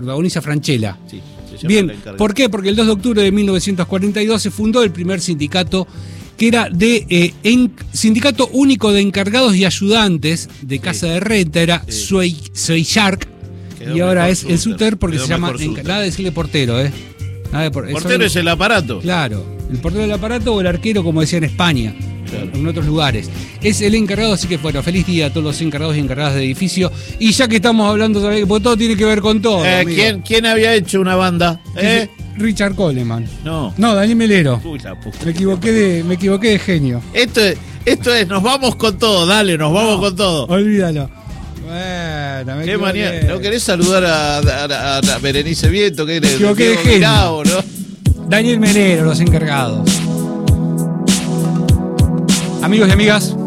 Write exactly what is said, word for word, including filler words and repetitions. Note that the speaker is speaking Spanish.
protagoniza Franchella. Sí, se llama Bien, La Encargada. ¿por qué? Porque el dos de octubre de mil novecientos cuarenta y dos se fundó el primer sindicato que era de eh, en, Sindicato Único de Encargados y Ayudantes de Casa Sí. de Renta, era Sí. Soy, Soy Shark, Quedó y ahora mejor es el Suter porque Quedó se llama, mejor Suter. nada de decirle portero, ¿eh? Nada de por, Portero son- es el aparato. Claro, el portero del aparato o el arquero, como decía en España, Claro. en otros lugares. Es el encargado, así que bueno, feliz día a todos los encargados y encargadas de edificio. Y ya que estamos hablando, ¿sabés? Porque todo tiene que ver con todo. Eh, amigo. ¿quién, ¿Quién había hecho una banda? ¿Eh? Richard Coleman. No. No, Daniel Melero. Uy, la puta. Me equivoqué de, me equivoqué de genio. Esto es, esto es, nos vamos con todo, dale, nos vamos con todo. Olvídalo. Bueno, me Qué equivoqué. manía. ¿No querés saludar a, a, a- a Berenice Viento? ¿Qué querés? equivoqué de Diego genio. Milao, ¿no? Daniel Melero, los encargados. Amigos y amigas,